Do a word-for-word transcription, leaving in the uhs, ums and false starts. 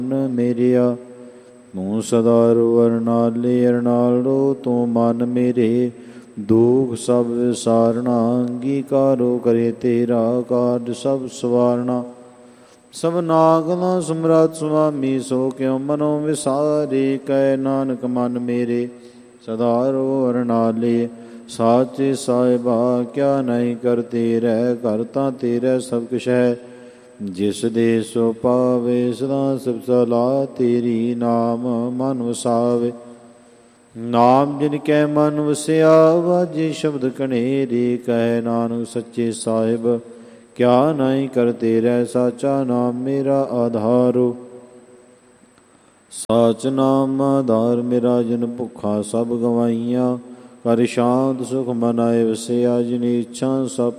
ਮੇਰਿਆ ਤੂੰ ਸਦਾ ਰੋ ਅਰਨਾਲੇ ਅਰਨਾਲੋ ਤੂੰ ਮਨ ਮੇਰੇ। ਦੁਖ ਸਭ ਵਿਸਾਰਣਾ ਅੰਗੀਕਾਰੋ ਕਰੇ ਤੇਰਾ ਕਾਰਜ ਸਭ ਸਵਾਰਣਾ। ਸਭਨਾ ਗਲਾ ਸਮਰੱਥ ਸੁਆਮੀ ਸੋ ਕਿਉ ਮਨੋ ਵਿਸਾਰੇ। ਕਹਿ ਨਾਨਕ ਮਨ ਮੇਰੇ ਸਦਾ ਰੋ ਅਰਨਾਲੇ। ਸਾਚੇ ਸਾਹਿਬਾ ਕਿਆ ਨਹੀਂ ਕਰਤੇ ਰਹਿ। ਘਰ ਤਾਂ ਤੇਰਾ ਸਭ ਕੁਛ ਹੈ ਜਿਸ ਦੇ ਸੋ ਪਾਵੇ। ਸਦਾ ਸਿਫ ਸਲਾਹ ਤੇਰੀ ਨਾਮ ਮਨ ਵਸਾਵੇ। ਨਾਮ ਜਿਨ ਕੈ ਮਨ ਵਸਿਆ ਵਾਜੇ ਸ਼ਬਦ ਕਣੇਰੀ। ਕਹਿ ਨਾਨਕ ਸੱਚੇ ਸਾਹਿਬ ਕਿਆ ਨਹੀਂ ਕਰਤੇ ਰਹਿ। ਸਾਚਾ ਨਾਮ ਮੇਰਾ ਆਧਾਰੋ। ਸਾਚ ਨਾਮ ਆਧਾਰ ਮੇਰਾ ਜਿਨ ਭੁੱਖਾ ਸਭ ਗਵਾਈਆਂ। ਕਰ ਸ਼ਾਂਤ ਸੁਖ ਮਨ ਆਏ ਵਸਿਆ। ਜਿਨ ਇੱਛਾ ਸਭ